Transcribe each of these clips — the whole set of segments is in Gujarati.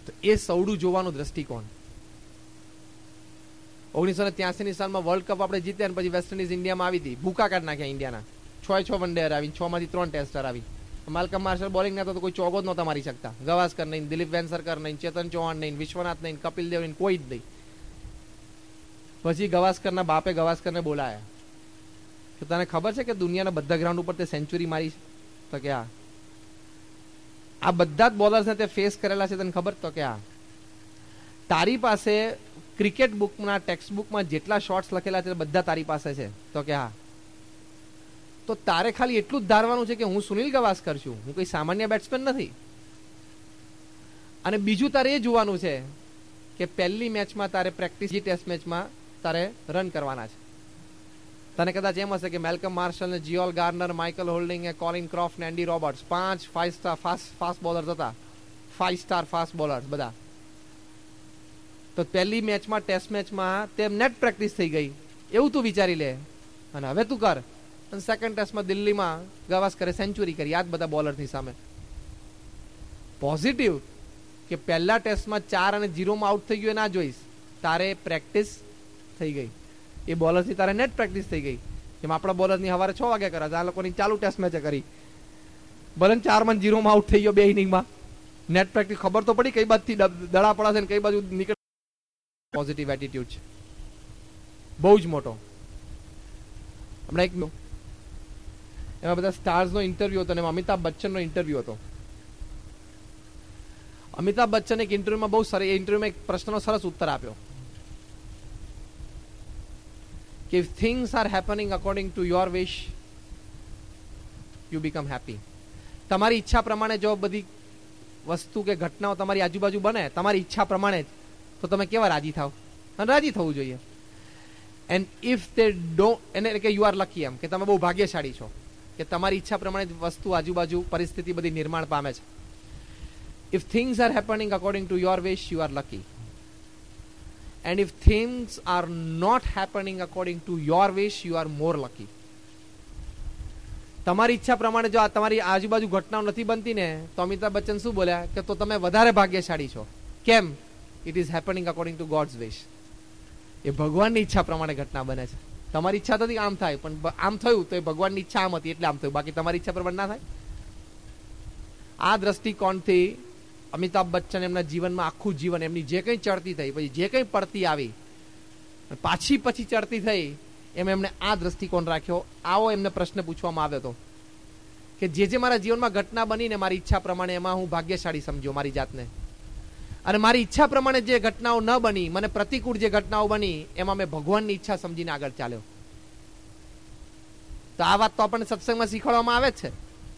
તો એ સૌડું જોવાનું દ્રષ્ટિકોણ. 1983 સાલમાં વર્લ્ડ કપ આપણે જીત્યા અને પછી વેસ્ટ ઇન્ડિઝ ઇન્ડિયામાં આવી હતી, ભૂકા કાઢ નાખ્યા ઇન્ડિયાના. 6 વન ડે હરાવી, 6 માંથી 3 ટેસ્ટ હરાવી. માલ્કમ માર્શલ બોલિંગ ના તો કોઈ ચોગો જ નહોતા મારી શકતા. ગવાસ્કર નહીં, દિલીપ વેંસરકર નહીં, ચેતન ચૌહાણ નહીં, વિશ્વનાથ નહીં, કપિલ દેવ નહીં, કોઈ જ નહીં. પછી ગવાસ્કરના બાપે ગવાસ્કરને બોલાયા કે તને ખબર છે કે દુનિયાના બધા ગ્રાઉન્ડ ઉપર તે સેન્ચુરી મારી? તો કે હા. આ બધા જ બોલર્સને તે ફેસ કરેલા છે, તને ખબર? તો કે હા. તારી પાસે ક્રિકેટ બુકના ટેક્સ્ટ બુકમાં જેટલા શોટ્સ લખેલા છે બધા તારી પાસે છે? તો કે હા. તો તારે ખાલી એટલું જ ધારવાનું છે કે હું સુનિલ ગવાસ્કર છું, હું કોઈ સામાન્ય બેટ્સમેન નથી. અને બીજું તારે એ જોવાનું છે કે પહેલી મેચમાં તારે પ્રેક્ટિસ, ટેસ્ટ મેચમાં તારે રન કરવાના છે. તને કદાચ એમ હશે કે મેલ્કમ માર્શલ ને જીઓલ ગાર્નર, માઇકલ હોલ્ડિંગ, કોલિન ક્રોફ્ટ ને Andy Roberts 5 star fast bowlers હતા, 5 સ્ટાર ફાસ્ટ બોલર્સ બધા. તો પહેલી મેચમાં, ટેસ્ટ મેચમાં તે નેટ પ્રેક્ટિસ થઈ ગઈ એવું તું વિચારી લે. અને હવે તું કર. અને સેકન્ડ ટેસ્ટમાં દિલ્હીમાં ગવાસ્કરે સેન્ચુરી કરી આ બધા બોલરની સામે. પોઝિટિવ કે પહેલા ટેસ્ટમાં 4 અને 0 આઉટ થઈ ગયો ના જોઈશ, તારે પ્રેક્ટિસ થઈ ગઈ. એ બોલરથી તારે નેટ પ્રેક્ટિસ થઈ ગઈ. જેમ આપણા બોલરની સવારે 6 વાગે કરે, આ લોકોની ચાલુ ટેસ્ટ મેચે કરી. ભલે 4 0 આઉટ થઈ ગયો 2 ઇનિંગમાં, નેટ પ્રેક્ટિસ ખબર તો પડી કઈ બાજુથી દડા પડાશે ને કઈ બાજુ નીકળે. પોઝિટિવ એટીટ્યુડ છે બહુ જ મોટો. હમણાં એમાં બધા સ્ટાર્સનો ઇન્ટરવ્યુ હતો અને અમિતાભ બચ્ચનનો ઇન્ટરવ્યુ હતો. અમિતાભ બચ્ચન એક ઇન્ટરવ્યુમાં બહુ સરસ, એ ઇન્ટરવ્યુમાં એક પ્રશ્નનો સરસ ઉત્તર આપ્યો કે if things are happening according to your wish, you become happy. તમારી ઈચ્છા પ્રમાણે જો બધી વસ્તુ કે ઘટનાઓ તમારી આજુબાજુ બને તમારી ઈચ્છા પ્રમાણે જ, તો તમે કેવા રાજી થાવ? અને રાજી થવું જોઈએ. એન્ડ ઇફ they don't, એને કે યુ આર લકી, એમ કે તમે બહુ ભાગ્યશાળી છો કે તમારી ઈચ્છા પ્રમાણે વસ્તુ આજુબાજુ પરિસ્થિતિ બધી નિર્માણ પામે છે. If things are happening according to your wish, you are lucky. And if things are not happening according to your wish, you are more lucky. તમારી ઈચ્છા પ્રમાણે જો તમારી આજુબાજુ ઘટનાઓ નથી બનતી ને, તો અમિતાભ બચ્ચન શું બોલ્યા કે તો તમે વધારે ભાગ્યશાળી છો. કેમ? It is happening according to God's wish. એ ભગવાનની ઈચ્છા પ્રમાણે ઘટના બને છે. તમારી ઈચ્છા થતી આમ થાય, પણ આમ થયું તો એ ભગવાનની ઈચ્છા આમ હતી એટલે આમ થયું, બાકી તમારી ઈચ્છા પ્રમાણે ના થાય. આ દ્રષ્ટિકોણથી અમિતાભ બચ્ચન એમના જીવનમાં આખું જીવન, એમની જે કંઈ ચડતી થઈ, પછી જે કંઈ પડતી આવી, પછી ચડતી થઈ, એમ એમને આ દ્રષ્ટિકોણ રાખ્યો. આવો એમને પ્રશ્ન પૂછવામાં આવ્યો હતો કે જે મારા જીવનમાં ઘટના બનીને મારી ઈચ્છા પ્રમાણે, એમાં હું ભાગ્યશાળી સમજ્યો મારી જાતને. અને મારી ઈચ્છા પ્રમાણે જે ઘટનાઓ ન બની, મને પ્રતિકૂળ જે ઘટનાઓ બની, એમાં મેં ભગવાનની ઈચ્છા સમજીને આગળ ચાલ્યો. તો આ વાત તો આપણને સત્સંગમાં શીખવાડવામાં આવે જ છે.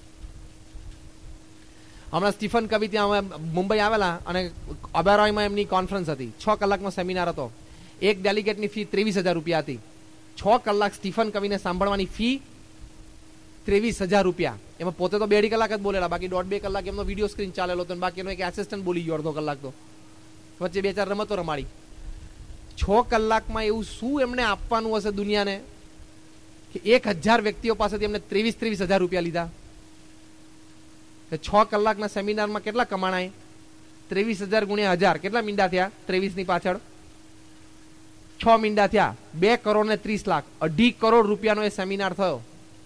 હમણાં સ્ટીફન કવિ ત્યાં મુંબઈ આવેલા અને ઓબેરોયમાં એમની કોન્ફરન્સ હતી. 6 કલાકનો સેમિનાર હતો. એક ડેલિગેટની ફી 23,000 રૂપિયા હતી. 6 કલાક સ્ટીફન કવિને સાંભળવાની ફી 23,000 રૂપિયા. એમાં પોતે તો 2.5 કલાક જ બોલેલા, બાકી 1.5-2 કલાક એમનો વિડીયો સ્ક્રીન ચાલેલો હતો, બાકી એનો એક એસિસ્ટન્ટ બોલી ગયો 1/2 કલાક. તો વચ્ચે 2-4 રમતો રમાડી. 6 કલાકમાં એવું શું એમને આપવાનું હશે દુનિયાને કે 1,000 વ્યક્તિઓ પાસેથી એમને 23,000 રૂપિયા લીધા. 6 કલાકના સેમિનારમાં કેટલા કમાણાય? 23,000 ગુણ્યા 1000 કેટલા મીંડા થયા? 23 ની પાછળ 6 મીંડા થયા. 2 કરોડ ને 30 લાખ, 2.5 કરોડ રૂપિયાનો એ સેમિનાર થયો.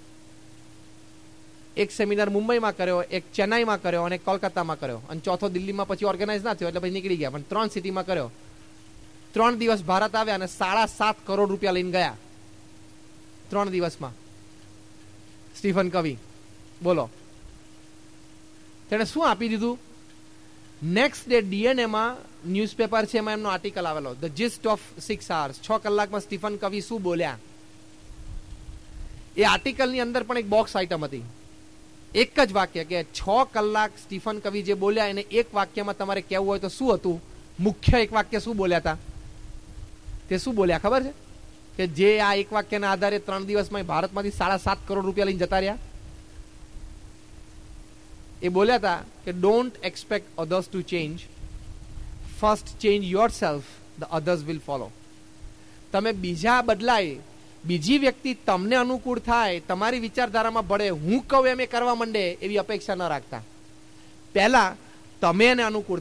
એક સેમિનાર મુંબઈમાં કર્યો, એક ચેન્નાઈમાં કર્યો અને કોલકાતામાં કર્યો, અને ચોથો દિલ્હીમાં પછી ઓર્ગેનાઇઝ ના થયો એટલે પછી નીકળી ગયા. પણ 3 સિટીમાં કર્યો. 3 દિવસ ભારત આવ્યા અને 7.5 કરોડ રૂપિયા લઈને ગયા 3 દિવસમાં. સ્ટીફન કવિ બોલો, તેણે શું આપી દીધું? નેક્સ્ટ ડે ડીએનએમાં ન્યૂઝપેપર છે, એમાં એમનો આર્ટિકલ આવેલો, ધ જીસ્ટ ઓફ 6 hours. 6 કલાકમાં સ્ટીફન કવિ શું બોલ્યા. એ આર્ટિકલની અંદર પણ એક બોક્સ આઇટમ હતી, એક જ વાક્ય કે 6 કલાક સ્ટીફન કવિ જે બોલ્યા એને એક વાક્યમાં તમારે કહેવું હોય તો શું હતું? મુખ્ય એક વાક્ય શું બોલ્યા હતા? તે શું બોલ્યા ખબર છે? કે જે આ એક વાક્યના આધારે 3 દિવસમાં ભારતમાંથી 7.5 કરોડ રૂપિયા લઈને જતા રહ્યા. એ બોલ્યા હતા કે don't expect others to change, first change yourself, the others will follow. તમે બીજા બદલાય, બીજી વ્યક્તિ તમને અનુકૂળ થાય, તમારી વિચારધારામાં ભળે, હું કહું એમ એ કરવા માંડે એવી અપેક્ષા ન રાખતા. પહેલા તમે એને અનુકૂળ